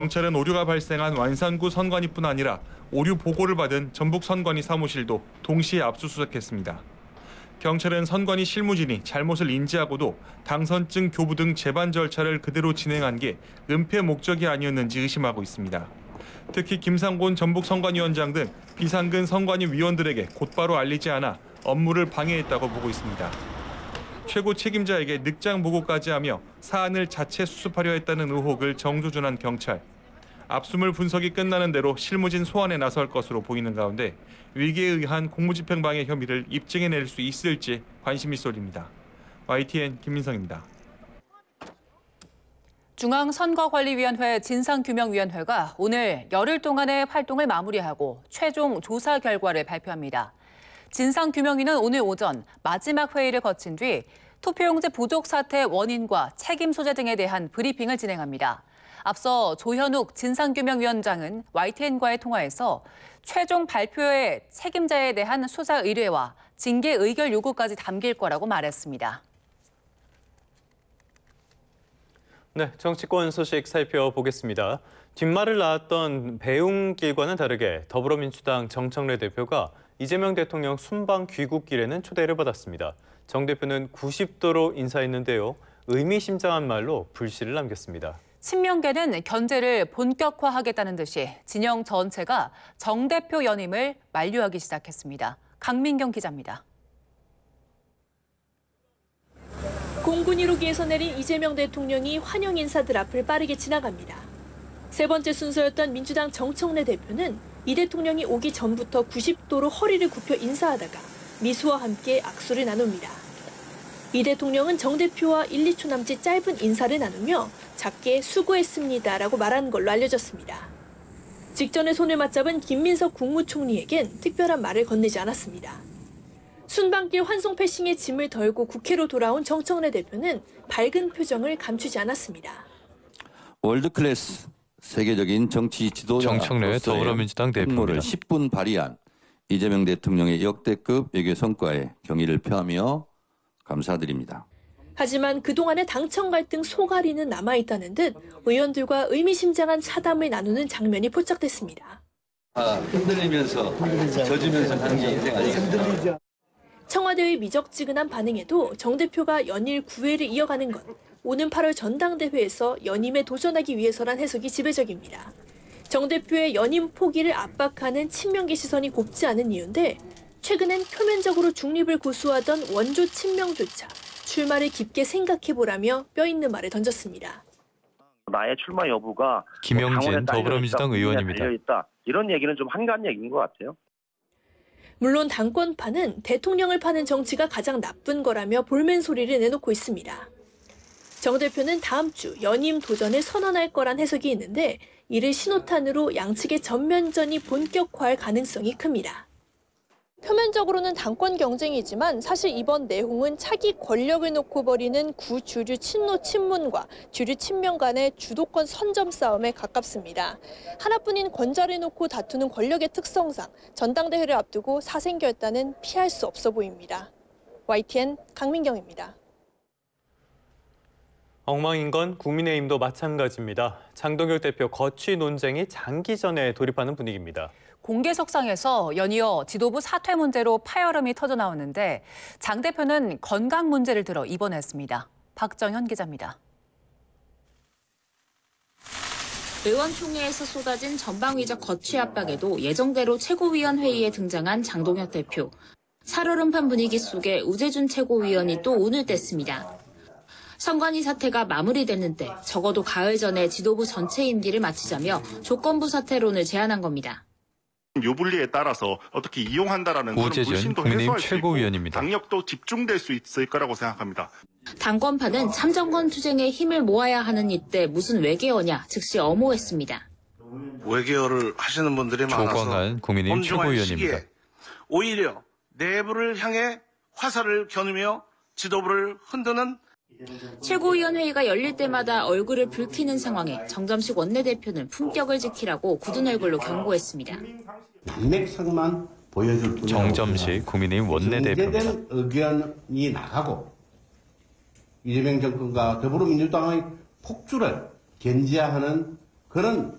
경찰은 오류가 발생한 완산구 선관위뿐 아니라 오류 보고를 받은 전북 선관위 사무실도 동시에 압수수색했습니다. 경찰은 선관위 실무진이 잘못을 인지하고도 당선증 교부 등 재반 절차를 그대로 진행한 게 은폐 목적이 아니었는지 의심하고 있습니다. 특히 김상곤 전북 선관위원장 등 비상근 선관위 위원들에게 곧바로 알리지 않아 업무를 방해했다고 보고 있습니다. 최고 책임자에게 늑장 보고까지 하며 사안을 자체 수습하려 했다는 의혹을 정조준한 경찰. 압수물 분석이 끝나는 대로 실무진 소환에 나설 것으로 보이는 가운데 위기에 의한 공무집행방해 혐의를 입증해낼 수 있을지 관심이 쏠립니다. YTN 김민성입니다. 중앙선거관리위원회 진상규명위원회가 오늘 열흘 동안의 활동을 마무리하고 최종 조사 결과를 발표합니다. 진상규명위는 오늘 오전 마지막 회의를 거친 뒤 투표용지 부족 사태 원인과 책임 소재 등에 대한 브리핑을 진행합니다. 앞서 조현욱 진상규명위원장은 YTN과의 통화에서 최종 발표의 책임자에 대한 수사 의뢰와 징계 의결 요구까지 담길 거라고 말했습니다. 네, 정치권 소식 살펴보겠습니다. 뒷말을 낳았던 배웅길과는 다르게 더불어민주당 정청래 대표가 이재명 대통령 순방 귀국길에는 초대를 받았습니다. 정 대표는 90도로 인사했는데요. 의미심장한 말로 불씨를 남겼습니다. 친명계는 견제를 본격화하겠다는 듯이 진영 전체가 정 대표 연임을 만류하기 시작했습니다. 강민경 기자입니다. 공군 1호기에서 내린 이재명 대통령이 환영 인사들 앞을 빠르게 지나갑니다. 세 번째 순서였던 민주당 정청래 대표는 이 대통령이 오기 전부터 90도로 허리를 굽혀 인사하다가 미소와 함께 악수를 나눕니다. 이 대통령은 정 대표와 1, 2초 남짓 짧은 인사를 나누며 작게 수고했습니다라고 말한 걸로 알려졌습니다. 직전에 손을 맞잡은 김민석 국무총리에겐 특별한 말을 건네지 않았습니다. 순방길 환송 패싱의 짐을 덜고 국회로 돌아온 정청래 대표는 밝은 표정을 감추지 않았습니다. 월드클래스 세계적인 정치 지도자로서의 정청래 더불어민주당 대표를 10분 발휘한 이재명 대통령의 역대급 외교 성과에 경의를 표하며 감사드립니다. 하지만 그동안의 당청 갈등 소갈이는 남아있다는 듯 의원들과 의미심장한 차담을 나누는 장면이 포착됐습니다. 흔들리면서 젖으면서 가는 게 인생 아니겠습니까? 청와대의 미적지근한 반응에도 정 대표가 연일 구애를 이어가는 건 오는 8월 전당대회에서 연임에 도전하기 위해서란 해석이 지배적입니다. 정 대표의 연임 포기를 압박하는 친명계 시선이 곱지 않은 이유인데 최근엔 표면적으로 중립을 고수하던 원조 친명조차 출마를 깊게 생각해보라며 뼈있는 말을 던졌습니다. 나의 출마 여부가 김영진 더불어민주당 의원입니다. 이런 얘기는 좀 한가한 얘기인 것 같아요. 물론 당권파는 대통령을 파는 정치가 가장 나쁜 거라며 볼멘 소리를 내놓고 있습니다. 정 대표는 다음 주 연임 도전을 선언할 거란 해석이 있는데 이를 신호탄으로 양측의 전면전이 본격화할 가능성이 큽니다. 표면적으로는 당권 경쟁이지만 사실 이번 내홍은 차기 권력을 놓고 벌이는 구주류 친노 친문과 주류 친명 간의 주도권 선점 싸움에 가깝습니다. 하나뿐인 권좌를 놓고 다투는 권력의 특성상 전당대회를 앞두고 사생결단은 피할 수 없어 보입니다. YTN 강민경입니다. 엉망인 건 국민의힘도 마찬가지입니다. 장동혁 대표 거취 논쟁이 장기전에 돌입하는 분위기입니다. 공개석상에서 연이어 지도부 사퇴 문제로 파열음이 터져나오는데 장 대표는 건강 문제를 들어 입원했습니다. 박정현 기자입니다. 의원총회에서 쏟아진 전방위적 거취 압박에도 예정대로 최고위원회의에 등장한 장동혁 대표. 살얼음판 분위기 속에 우재준 최고위원이 또 운을 뗐습니다. 선관위 사태가 마무리됐는데 적어도 가을 전에 지도부 전체 임기를 마치자며 조건부 사퇴론을 제안한 겁니다. 유불리에 따라서 어떻게 이용한다라는 우재준 국민의힘 최고위원입니다. 당력도 집중될 수 있을 거라고 생각합니다. 당권파는 참정권 투쟁에 힘을 모아야 하는 이때 무슨 외계어냐 즉시 엄호했습니다. 외계어를 하시는 분들이 많아서 조광한 국민의힘 최고위원입니다. 오히려 내부를 향해 화살을 겨누며 지도부를 흔드는 최고위원회의가 열릴 때마다 얼굴을 붉히는 상황에 정점식 원내대표는 품격을 지키라고 굳은 얼굴로 경고했습니다. 당맥상만 보여줄 뿐이고 정점식 국민의힘 원내대표입니다. 정제된 의견이 나가고 이재명 정권과 더불어민주당의 폭주를 견제하는 그런